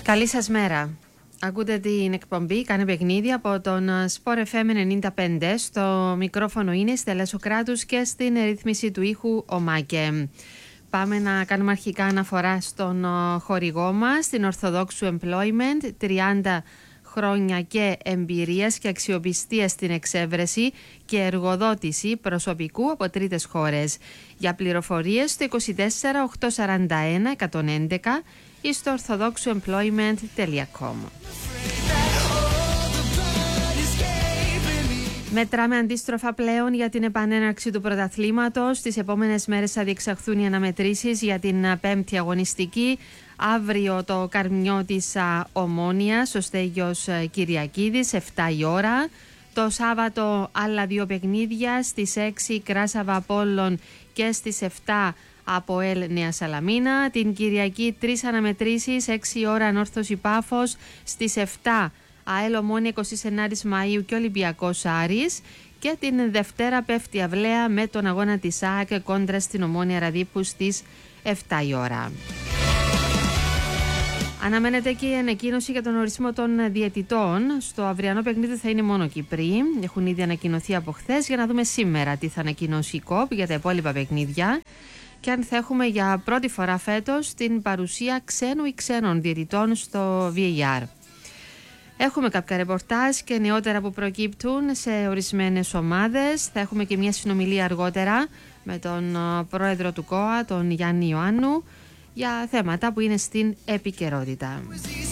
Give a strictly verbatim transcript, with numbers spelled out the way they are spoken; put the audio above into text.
Καλή σας μέρα. Ακούτε την εκπομπή «Κάνε παιχνίδι» από τον Sport εφ εμ ενενήντα πέντε. Στο μικρόφωνο είναι η Στέλλα Σοκράτους και στην ρύθμιση του ήχου ο Μάκε. Πάμε να κάνουμε αρχικά αναφορά στον χορηγό μας, την Ορθοδόξου Employment, τριάντα χρόνια και εμπειρίας και αξιοπιστία στην εξέβρεση και εργοδότηση προσωπικού από τρίτες χώρες. Για πληροφορίες στο είκοσι τέσσερα οκτακόσια σαράντα ένα εκατόν έντεκα ή στο orthodoxu employment τελεία com. Μετράμε αντίστροφα πλέον για την επανέναρξη του πρωταθλήματος. Τις επόμενες μέρες θα διεξαχθούν οι αναμετρήσεις για την πέμπτη αγωνιστική. Αύριο το Καρμιό της Ομόνιας, ο Στέγιος Κυριακίδης, εφτά η ώρα. Το Σάββατο άλλα δύο παιχνίδια, στις έξι Κράσαβα Απόλλων και στις εφτά ΑΠΟΕΛ Νέα Σαλαμίνα. Την Κυριακή τρεις αναμετρήσεις, έξι η ώρα Ανόρθωση Πάφος, στις εφτά ΑΕΛ Ομόνια εικοστή ενάτη Μαΐου και Ολυμπιακός Άρης. Και την Δευτέρα πέφτει αυλαία με τον αγώνα της ΑΕΚ κόντρα στην Ομόνια Ραδίππου στις εφτά η ώρα. Αναμένεται και η ανακοίνωση για τον ορισμό των διαιτητών. Στο αυριανό παιχνίδι θα είναι μόνο Κυπροί. Έχουν ήδη ανακοινωθεί από χθες, για να δούμε σήμερα τι θα ανακοινώσει η ΚΟΠ για τα υπόλοιπα παιχνίδια. Και αν θα έχουμε για πρώτη φορά φέτος την παρουσία ξένου ή ξένων διαιτητών στο βι έι αρ. Έχουμε κάποια ρεπορτάζ και νεότερα που προκύπτουν σε ορισμένες ομάδες. Θα έχουμε και μια συνομιλία αργότερα με τον πρόεδρο του ΚΟΑ, τον Γιάννη Ιωάννου, για θέματα που είναι στην επικαιρότητα.